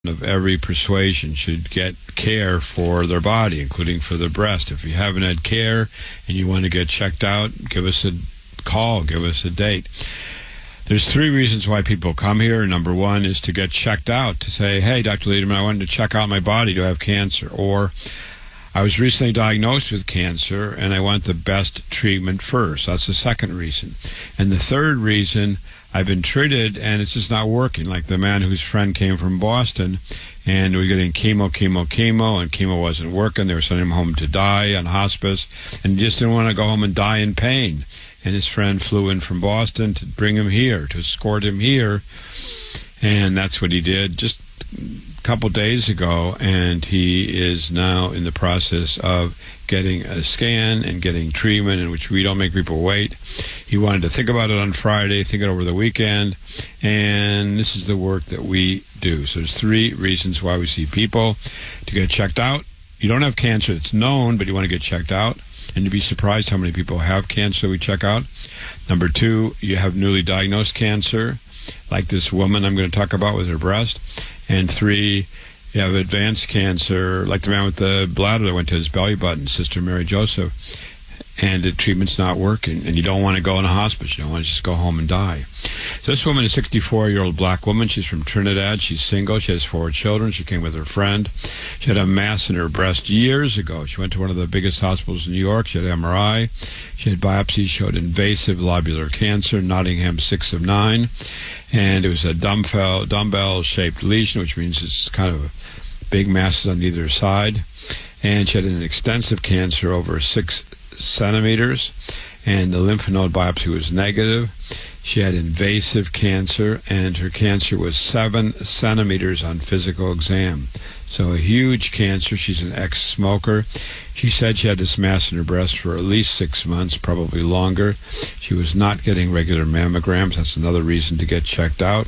of every persuasion should get care for their body, including for the breast. If you haven't had care and you want to get checked out, give us a call, give us a date. There's three reasons why people come here. Number one is to get checked out, to say, hey, Dr. Lederman, I wanted to check out my body. Do I have cancer? Or I was recently diagnosed with cancer and I want the best treatment first. That's the second reason. And the third reason, I've been treated and it's just not working. Like the man whose friend came from Boston and we were getting chemo, and chemo wasn't working. They were sending him home to die on hospice and he just didn't want to go home and die in pain. And his friend flew in from Boston to bring him here, to escort him here. And that's what he did just a couple days ago. And he is now in the process of getting a scan and getting treatment, in which we don't make people wait. He wanted to think about it on Friday, think it over the weekend. And this is the work that we do. So there's three reasons why we see people: to get checked out. You don't have cancer, it's known, but you want to get checked out. And you'd be surprised how many people have cancer we check out. Number two, you have newly diagnosed cancer, like this woman I'm going to talk about with her breast. And three, you have advanced cancer, like the man with the bladder that went to his belly button, Sister Mary Joseph, and the treatment's not working, and you don't want to go in a hospice. You don't want to just go home and die. So this woman is a 64-year-old black woman. She's from Trinidad. She's single. She has 4 children. She came with her friend. She had a mass in her breast years ago. She went to one of the biggest hospitals in New York. She had MRI. She had biopsies, showed invasive lobular cancer, Nottingham 6 of 9. And it was a dumbbell-shaped lesion, which means it's kind of big masses on either side. And she had an extensive cancer over 6 centimeters, and the lymph node biopsy was negative. She had invasive cancer, and her cancer was 7 centimeters on physical exam. So a huge cancer. She's an ex-smoker. She said she had this mass in her breast for at least 6 months, probably longer. She was not getting regular mammograms. That's another reason to get checked out.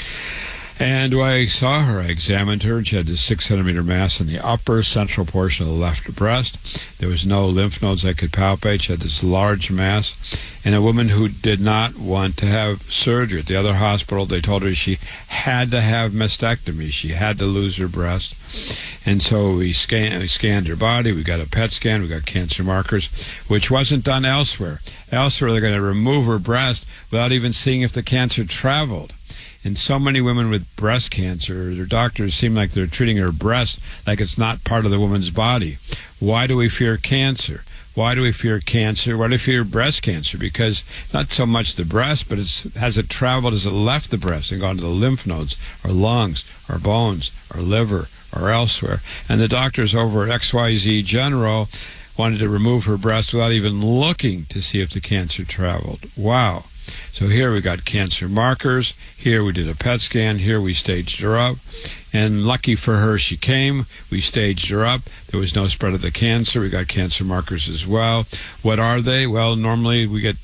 And when I saw her, I examined her, and she had this 6-centimeter mass in the upper central portion of the left breast. There was no lymph nodes I could palpate. She had this large mass. And a woman who did not want to have surgery. At the other hospital, they told her she had to have mastectomy. She had to lose her breast. And so we scanned her body. We got a PET scan. We got cancer markers, which wasn't done elsewhere. Elsewhere, they're going to remove her breast without even seeing if the cancer traveled. And so many women with breast cancer, their doctors seem like they're treating her breast like it's not part of the woman's body. Why do we fear cancer? Why do we fear cancer? Why do we fear breast cancer? Because not so much the breast, but has it traveled, has it left the breast and gone to the lymph nodes, or lungs, or bones, or liver, or elsewhere? And the doctors over at XYZ General wanted to remove her breast without even looking to see if the cancer traveled. Wow. So here we got cancer markers. Here we did a PET scan. Here we staged her up. And lucky for her, she came. We staged her up. There was no spread of the cancer. We got cancer markers as well. What are they? Well, normally we get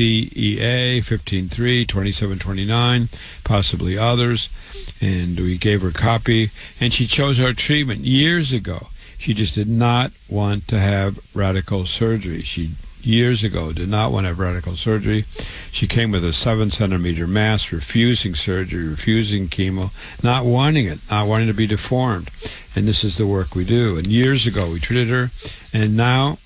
CEA, 15-3, 27-29, possibly others. And we gave her a copy. And she chose our treatment years ago. She just did not want to have radical surgery. She years ago did not want to have radical surgery. She came with a 7-centimeter mass, refusing surgery, refusing chemo, not wanting it, not wanting to be deformed. And this is the work we do. And years ago we treated her, and now,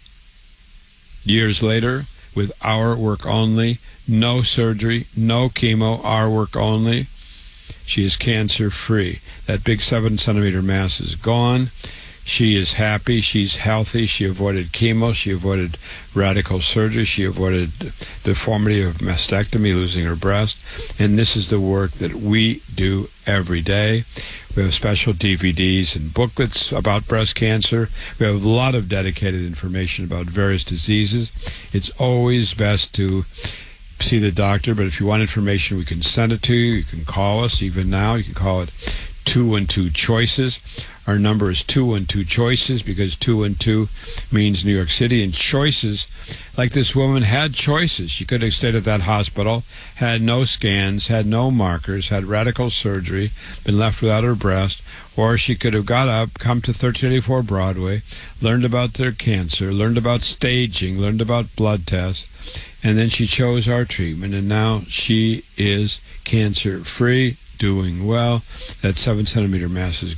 years later, with our work only, no surgery, no chemo, our work only, she is cancer-free. That big 7-centimeter mass is gone. She is happy, she's healthy, she avoided chemo, she avoided radical surgery, she avoided deformity of mastectomy, losing her breast. And this is the work that we do every day. We have special DVDs and booklets about breast cancer. We have a lot of dedicated information about various diseases. It's always best to see the doctor, but if you want information, we can send it to you. You can call us even now. You can call it 212 Choices. Our number is 212 Choices because 212 means New York City, and choices, like this woman had choices. She could have stayed at that hospital, had no scans, had no markers, had radical surgery, been left without her breast, or she could have got up, come to 1384 Broadway, learned about their cancer, learned about staging, learned about blood tests, and then she chose our treatment, and now she is cancer-free, doing well, that 7 centimeter mass is